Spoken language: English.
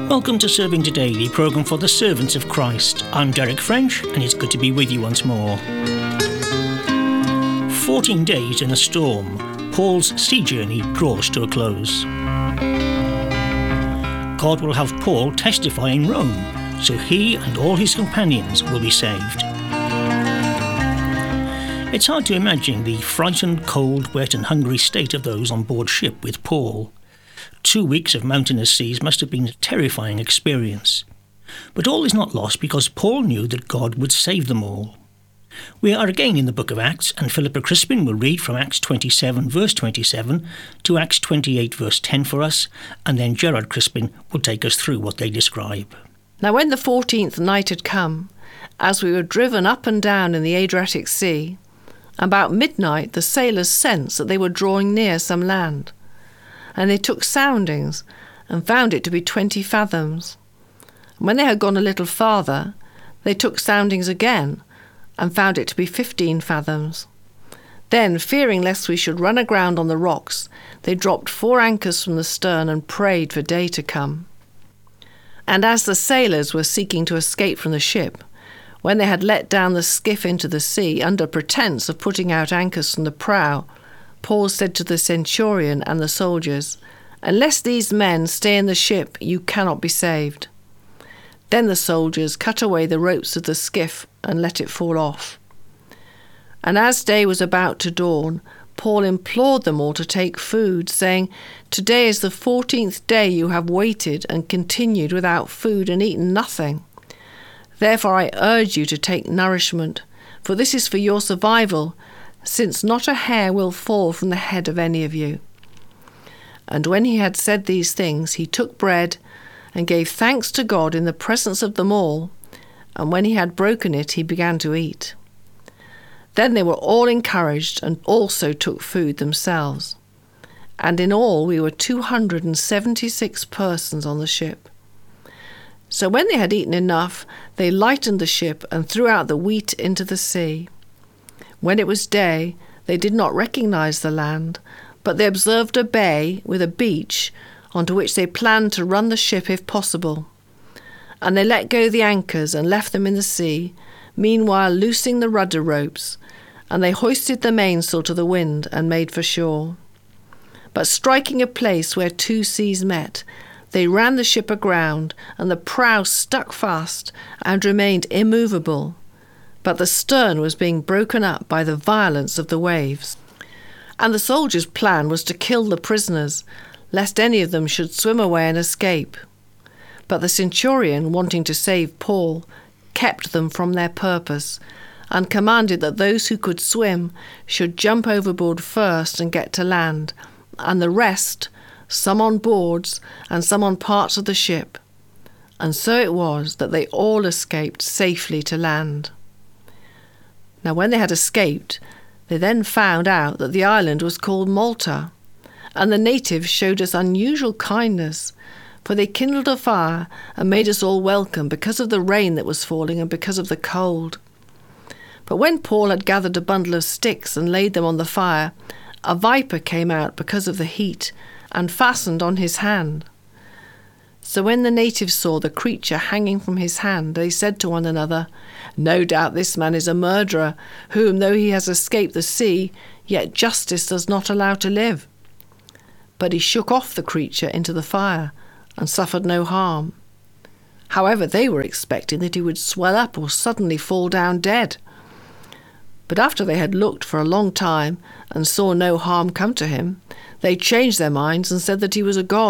Welcome to Serving Today, the programme for the servants of Christ. I'm Derek French, and it's good to be with you once more. 14 days in a storm, Paul's sea journey draws to a close. God will have Paul testify in Rome, so he and all his companions will be saved. It's hard to imagine the frightened, cold, wet and hungry state of those on board ship with Paul. 2 weeks of mountainous seas must have been a terrifying experience. But all is not lost because Paul knew that God would save them all. We are again in the book of Acts, and Philippa Crispin will read from Acts 27 verse 27 to Acts 28 verse 10 for us, and then Gerard Crispin will take us through what they describe. Now when the 14th night had come, as we were driven up and down in the Adriatic Sea, about midnight the sailors sensed that they were drawing near some land. And they took soundings and found it to be 20 fathoms. And when they had gone a little farther, they took soundings again and found it to be 15 fathoms. Then, fearing lest we should run aground on the rocks, they dropped 4 anchors from the stern and prayed for day to come. And as the sailors were seeking to escape from the ship, when they had let down the skiff into the sea under pretence of putting out anchors from the prow, Paul said to the centurion and the soldiers, "Unless these men stay in the ship, you cannot be saved." Then the soldiers cut away the ropes of the skiff and let it fall off. And as day was about to dawn, Paul implored them all to take food, saying, "Today is the 14th day you have waited and continued without food and eaten nothing. Therefore I urge you to take nourishment, for this is for your survival, since not a hair will fall from the head of any of you." And when he had said these things, he took bread and gave thanks to God in the presence of them all, and when he had broken it, he began to eat. Then they were all encouraged and also took food themselves. And in all we were 276 persons on the ship. So when they had eaten enough, they lightened the ship and threw out the wheat into the sea. When it was day, they did not recognize the land, but they observed a bay with a beach onto which they planned to run the ship if possible. And they let go the anchors and left them in the sea, meanwhile loosing the rudder ropes, and they hoisted the mainsail to the wind and made for shore. But striking a place where 2 seas met, they ran the ship aground, and the prow stuck fast and remained immovable. But the stern was being broken up by the violence of the waves. And the soldiers' plan was to kill the prisoners, lest any of them should swim away and escape. But the centurion, wanting to save Paul, kept them from their purpose, and commanded that those who could swim should jump overboard first and get to land, and the rest, some on boards and some on parts of the ship. And so it was that they all escaped safely to land. Now when they had escaped, they then found out that the island was called Malta, and the natives showed us unusual kindness, for they kindled a fire and made us all welcome because of the rain that was falling and because of the cold. But when Paul had gathered a bundle of sticks and laid them on the fire, a viper came out because of the heat and fastened on his hand. So when the natives saw the creature hanging from his hand, they said to one another, "No doubt this man is a murderer, whom, though he has escaped the sea, yet justice does not allow to live." But he shook off the creature into the fire and suffered no harm. However, they were expecting that he would swell up or suddenly fall down dead. But after they had looked for a long time and saw no harm come to him, they changed their minds and said that he was a god.